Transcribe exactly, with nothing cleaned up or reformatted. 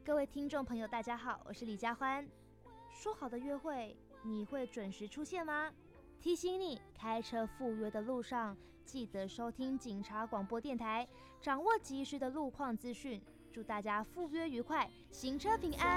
各位听众朋友，大家好，我是李佳欢。说好的约会，你会准时出现吗？提醒你，开车赴约的路上，记得收听警察广播电台，掌握及时的路况资讯。祝大家赴约愉快，行车平安。